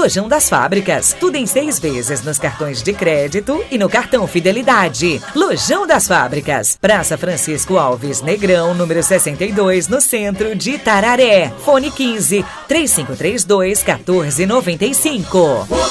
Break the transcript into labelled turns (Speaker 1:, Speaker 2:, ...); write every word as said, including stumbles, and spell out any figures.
Speaker 1: Lojão das Fábricas, tudo em seis vezes nos cartões de crédito e no cartão Fidelidade. Lojão das Fábricas, Praça Francisco Alves Negrão, número sessenta e dois, no centro de Itararé. Fone quinze, três cinco três dois, um quatro nove cinco.